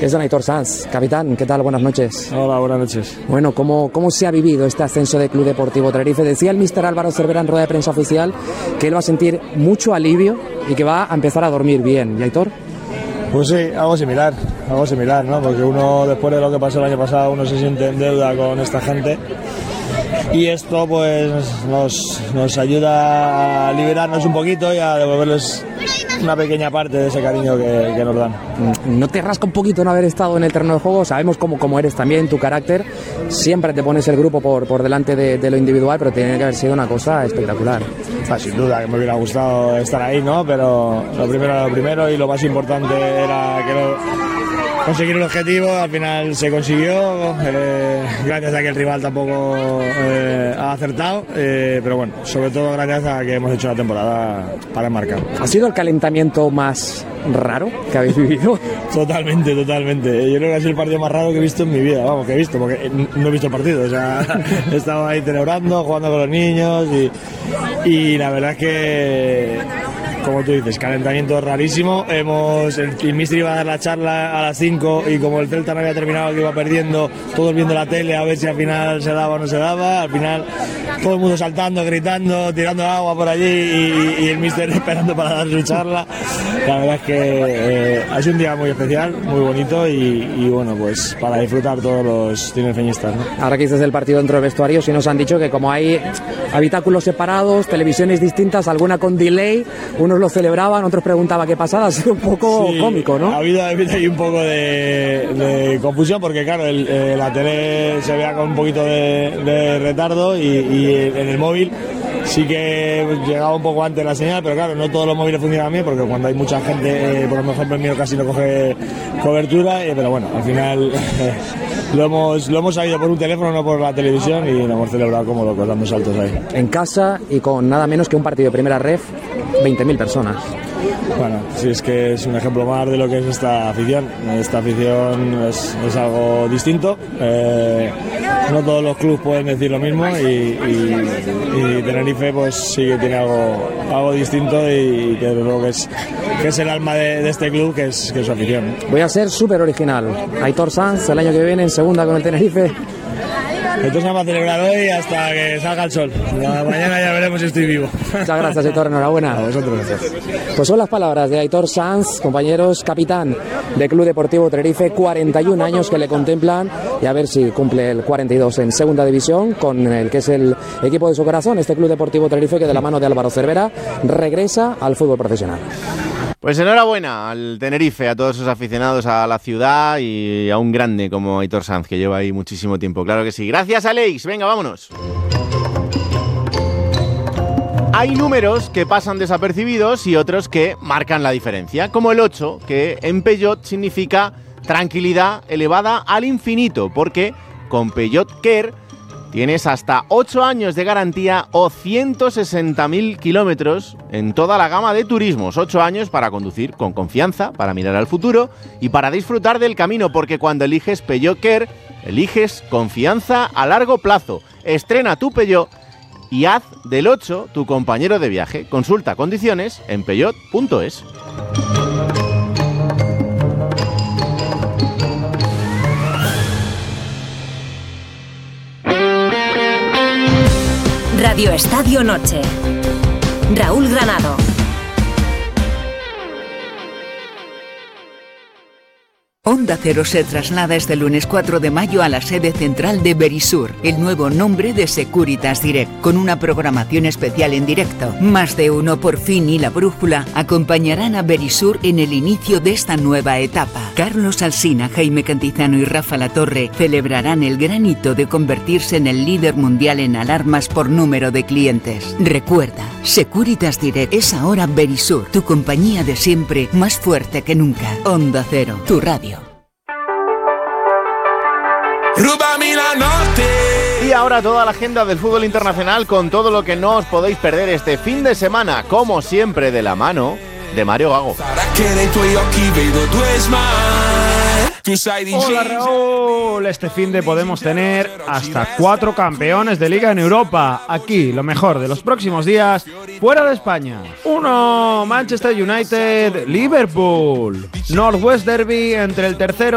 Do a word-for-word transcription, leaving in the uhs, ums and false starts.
Es don Aitor Sanz. Capitán, ¿qué tal? Buenas noches. Hola, buenas noches. Bueno, ¿cómo, cómo se ha vivido este ascenso del Club Deportivo Tenerife? Decía el míster Álvaro Cervera en rueda de prensa oficial que él va a sentir mucho alivio y que va a empezar a dormir bien. ¿Y Aitor? Pues sí, algo similar, algo similar, ¿no? Porque uno, después de lo que pasó el año pasado, uno se siente en deuda con esta gente. Y esto pues nos, nos ayuda a liberarnos un poquito y a devolverles una pequeña parte de ese cariño que, que nos dan. ¿No te rasca un poquito no haber estado en el terreno de juego? Sabemos cómo, cómo eres también, tu carácter. Siempre te pones el grupo por, por delante de, de lo individual, pero tiene que haber sido una cosa espectacular. Ah, sin duda que me hubiera gustado estar ahí, ¿no? Pero lo primero era lo primero y lo más importante era que lo... conseguir el objetivo. Al final se consiguió, eh, gracias a que el rival tampoco eh, ha acertado, eh, pero bueno, sobre todo gracias a que hemos hecho una temporada para enmarcar. ¿Ha sido el calentamiento más raro que habéis vivido? Totalmente, totalmente. Yo creo que ha sido el partido más raro que he visto en mi vida, vamos, que he visto, porque no he visto el partido, o sea, he estado ahí celebrando, jugando con los niños y, y la verdad es que, como tú dices, calentamiento rarísimo. Hemos, el, el míster iba a dar la charla a las cinco y como el Celta no había terminado, que iba perdiendo, todos viendo la tele a ver si al final se daba o no se daba. Al final todo el mundo saltando, gritando, tirando agua por allí y, y el míster esperando para dar su charla. La verdad es que eh, ha sido un día muy especial, muy bonito y, y bueno, pues para disfrutar todos los tinerfeñistas, ¿no? Ahora que dices el partido dentro del vestuario, sí nos han dicho que como hay habitáculos separados, televisiones distintas, alguna con delay, unos lo celebraban, otros preguntaban qué pasaba. Ha sido un poco sí, cómico, ¿no? Ha habido, ha habido ahí un poco de, de confusión porque claro, el, eh, la tele se veía con un poquito de, de retardo y, y en el móvil sí que llegaba un poco antes la señal, pero claro, no todos los móviles funcionan bien porque cuando hay mucha gente, eh, por ejemplo el mío casi no coge cobertura, eh, pero bueno, al final eh, lo hemos lo hemos sabido por un teléfono, no por la televisión y lo hemos celebrado como locos, dando saltos ahí. En casa y con nada menos que un partido de primera ref, veinte mil personas. Bueno, sí, es que es un ejemplo más de lo que es esta afición. Esta afición es, es algo distinto. Eh, no todos los clubes pueden decir lo mismo y, y, y Tenerife pues sí que tiene algo, algo distinto y que creo que es, que es el alma de, de este club, que es, que es su afición. Voy a ser súper original. Aitor Sanz, el año que viene en segunda con el Tenerife. Entonces vamos a celebrar hoy hasta que salga el sol. La mañana ya veremos si estoy vivo. Muchas gracias, Aitor. Enhorabuena. A vosotros, gracias. Pues son las palabras de Aitor Sanz, compañeros, capitán del Club Deportivo Tenerife, cuarenta y un años que le contemplan y a ver si cumple el cuarenta y dos en segunda división con el que es el equipo de su corazón, este Club Deportivo Tenerife que de la mano de Álvaro Cervera regresa al fútbol profesional. Pues enhorabuena al Tenerife, a todos sus aficionados a la ciudad y a un grande como Aitor Sanz, que lleva ahí muchísimo tiempo. Claro que sí. Gracias, Alex. Venga, vámonos. Hay números que pasan desapercibidos y otros que marcan la diferencia, como el ocho, que en Peugeot significa tranquilidad elevada al infinito, porque con Peugeot Care tienes hasta ocho años de garantía o ciento sesenta mil kilómetros en toda la gama de turismos. ocho años para conducir con confianza, para mirar al futuro y para disfrutar del camino, porque cuando eliges Peugeot Care, eliges confianza a largo plazo. Estrena tu Peugeot y haz del ocho tu compañero de viaje. Consulta condiciones en peugeot punto es. Radio Estadio Noche. Raúl Granado. Onda Cero se traslada este lunes cuatro de mayo a la sede central de Verisur, el nuevo nombre de Securitas Direct, con una programación especial en directo. Más de uno por fin y La Brújula acompañarán a Verisur en el inicio de esta nueva etapa. Carlos Alsina, Jaime Cantizano y Rafa Latorre celebrarán el gran hito de convertirse en el líder mundial en alarmas por número de clientes. Recuerda, Securitas Direct es ahora Verisur, tu compañía de siempre, más fuerte que nunca. Onda Cero, tu radio. Y ahora toda la agenda del fútbol internacional con todo lo que no os podéis perder este fin de semana, como siempre de la mano de Mario Gago. Hola Raúl, este fin de podemos tener hasta cuatro campeones de liga en Europa. Aquí lo mejor de los próximos días fuera de España. uno. Manchester United, Liverpool. Northwest Derby entre el tercero